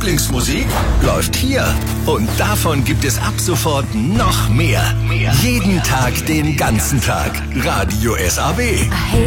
Lieblingsmusik läuft hier. Und davon gibt es ab sofort noch mehr. Jeden Tag, den ganzen Tag. Radio SAW.